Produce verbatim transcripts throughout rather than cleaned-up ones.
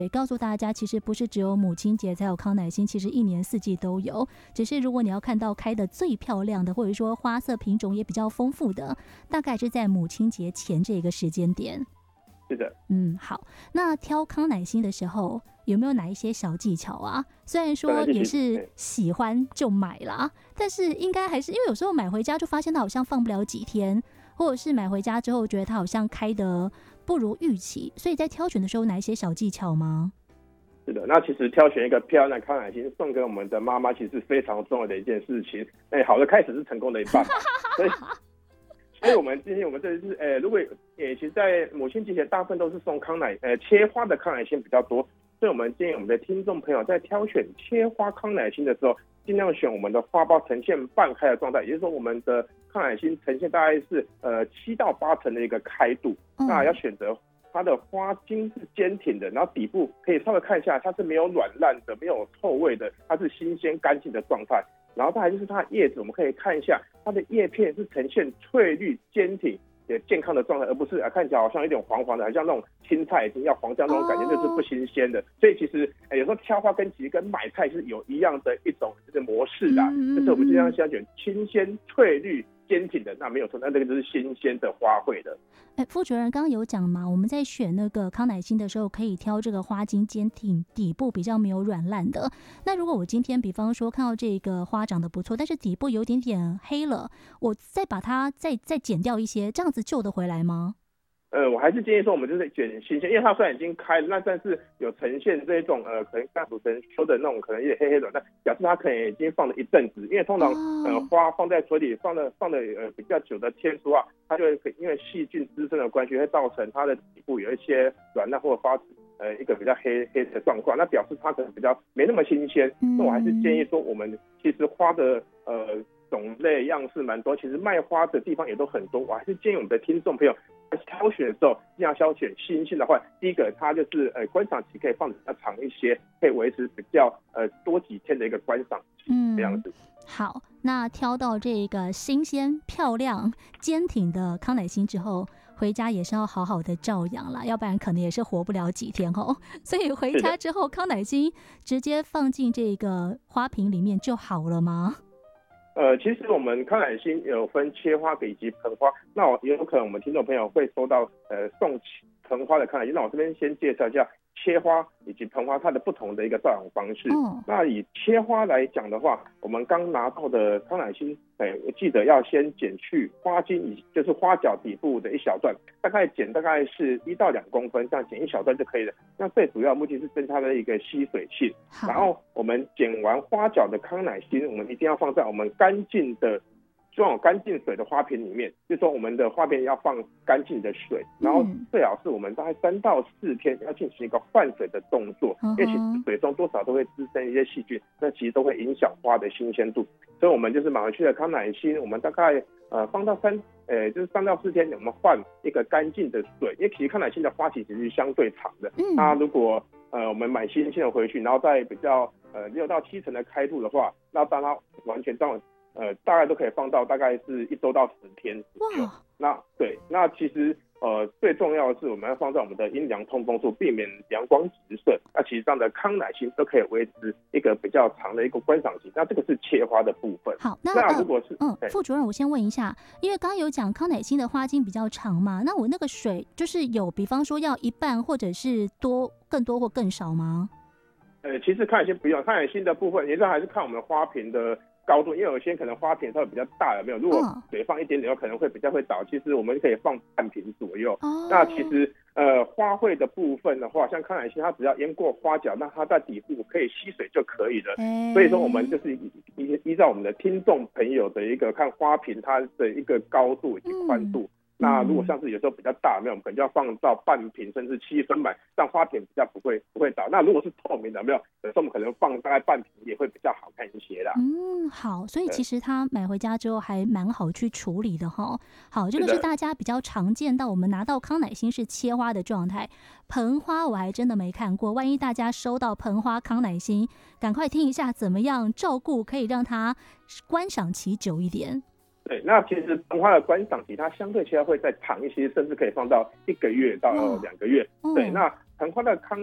也告诉大家，其实不是只有母亲节才有康乃馨，其实一年四季都有。只是如果你要看到开的最漂亮的，或者说花色品种也比较丰富的，大概是在母亲节前这个时间点。 是的， 嗯，好。那挑康乃馨的时候，有没有哪一些小技巧啊？虽然说也是喜欢就买啦，但是应该还是因为有时候买回家就发现它好像放不了几天，或者是买回家之后觉得它好像开得不如预期，所以在挑选的时候哪一些小技巧吗？ 是的，那其实挑选一个漂亮的康乃馨送给我们的妈妈，其实是非常重要的一件事情。哎，好的开始是成功的一半，所以。所以我们今天我们这是呃，如果呃，其实，在母亲节前，大部分都是送康乃呃切花的康乃馨比较多，所以我们建议我们的听众朋友在挑选切花康乃馨的时候，尽量选我们的花苞呈现半开的状态，也就是说，我们的康乃馨呈现大概是呃七到八成的一个开度，嗯、那要选择它的花茎是坚挺的，然后底部可以稍微看一下，它是没有软烂的，没有臭味的，它是新鲜干净的状态。然后再来就是它的叶子，我们可以看一下它的叶片是呈现翠绿、坚挺、也健康的状态，而不是啊看起来好像有点黄黄的，好像那种青菜已经要黄掉那种感觉，那、oh. 是不新鲜的。所以其实、欸、有时候挑花跟其实跟买菜是有一样的一种就是模式的、啊，嗯嗯嗯就是我们尽量想选新鲜、翠绿、坚挺的，那没有错，那这个就是新鲜的花卉的。 哎，副主任刚刚有讲嘛，我们在选那个康乃馨的时候，可以挑这个花茎坚挺、底部比较没有软烂的。那如果我今天比方说看到这个花长得不错，但是底部有点点黑了，我再把它再再剪掉一些，这样子救得回来吗？ 呃，我还是建议说，我们就是选新鲜，因为它虽然已经开了，那但是有呈现这种呃，可能像主持人说的那种，可能有点黑黑的，那表示它可能已经放了一阵子。因为通常、oh. 呃花放在水里放的放的呃比较久的天数啊，它就会因为细菌滋生的关系，会造成它的底部有一些软烂或者发呃一个比较黑黑的状况，那表示它可能比较没那么新鲜。嗯、那我还是建议说，我们其实花的呃种类样式蛮多，其实卖花的地方也都很多，我还是建议我们的听众朋友。挑选的时候，尽量挑选新鲜的话，第一个它就是呃观赏期可以放得比较长一些，可以维持比较呃多几天的一个观赏期，嗯，这样子。 好，那挑到这个新鲜、漂亮、坚挺的康乃馨之后，回家也是要好好的照养啦，要不然可能也是活不了几天哦。所以回家之后，康乃馨直接放进这个花瓶里面就好了吗？ 呃，其实我们康乃馨有分切花以及盆花，那也有可能我们听众朋友会收到呃送盆花的康乃馨，那我这边先介绍一下切花以及盆花它的不同的一个照养方式。嗯、那以切花来讲的话，我们刚拿到的康乃馨，哎，记得要先剪去花茎，就是花角底部的一小段，大概剪大概是一到两公分，这样剪一小段就可以了。那最主要目的是增加它的一个吸水性。然后我们剪完花角的康乃馨，我们一定要放在我们干净的。装有干净水的花瓶里面，就是说我们的花瓶要放干净的水，然后最好是我们大概三到四天要进行一个换水的动作，因为其实水中多少都会滋生一些细菌，那其实都会影响花的新鲜度。所以我们就是买回去的康乃馨，我们大概呃放到三呃就是三到四天，我们换一个干净的水，因为其实康乃馨的花期其实是相对长的，它如果呃我们买新鲜的回去，然后再比较呃六到七成的开度的话，那当它完全到呃，大概都可以放到大概是一周到十天左右。那对，那其实呃最重要的是我们要放在我们的阴凉通风处，避免阳光直射。那其实这样的康乃馨都可以维持一个比较长的一个观赏期。那这个是切花的部分。 好，那, 那如果是嗯，副主任，我先问一下，因为刚刚有讲康乃馨的花茎比较长嘛，那我那个水就是有，比方说要一半或者是多更多或更少吗？ 呃，其实康乃馨不用，康乃馨的部分，也是还是看我们花瓶的高度，因为有些可能花瓶稍微比较大，有没有？如果水放一点点，有可能会比较会倒。其实我们可以放半瓶左右。哦、那其实呃花卉的部分的话，像康乃馨，它只要淹过花角，那它在底部可以吸水就可以了。欸、所以说我们就是依依照我们的听众朋友的一个看花瓶它的一个高度以及宽度。嗯那如果像是有时候比较大，没有，我们可能就要放到半瓶甚至七分满，让花瓶比较不会不会倒。那如果是透明的，没有，有时候我们可能放大概半瓶也会比较好看一些啦。 嗯，好，所以其实它买回家之后还蛮好去处理的哈。好，这个是大家比较常见到我们拿到康乃馨是切花的状态，盆花我还真的没看过。万一大家收到盆花康乃馨，赶快听一下怎么样照顾可以让它观赏期久一点。 对，那其实盆花的观赏期它相对其他会再长一些，甚至可以放到一个月到两个月。哦、对，那盆花的康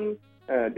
呃。